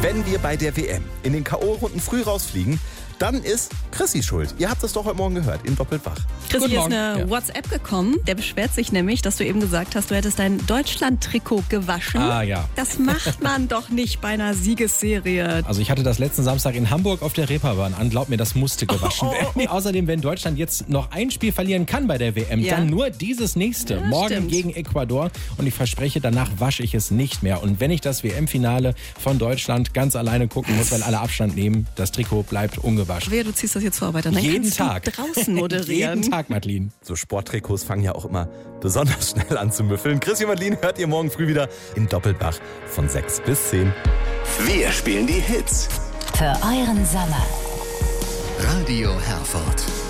Wenn wir bei der WM in den K.O.-Runden früh rausfliegen, dann ist Chrissy schuld. Ihr habt es doch heute Morgen gehört, in Doppelt wach. Chrissy, hier ist eine WhatsApp gekommen. Der beschwert sich nämlich, dass du eben gesagt hast, du hättest dein Deutschland-Trikot gewaschen. Ah, ja. Das macht man doch nicht bei einer Siegesserie. Also ich hatte das letzten Samstag in Hamburg auf der Reeperbahn an. Glaub mir, das musste gewaschen werden. Außerdem, wenn Deutschland jetzt noch ein Spiel verlieren kann bei der WM, dann nur dieses nächste. Morgen stimmt. gegen Ecuador. Und ich verspreche, danach wasche ich es nicht mehr. Und wenn ich das WM-Finale von Deutschland ganz alleine gucken muss, weil alle Abstand nehmen, das Trikot bleibt ungewaschen. Wehe, du ziehst das jetzt vor, weiter. Dann Jeden kannst Tag. du draußen moderieren. Jeden Tag, Madeline. So Sporttrikots fangen ja auch immer besonders schnell an zu müffeln. Chrissy und Madeline hört ihr morgen früh wieder in Doppelbach von 6 bis 10. Wir spielen die Hits. Für euren Sommer. Radio Herford.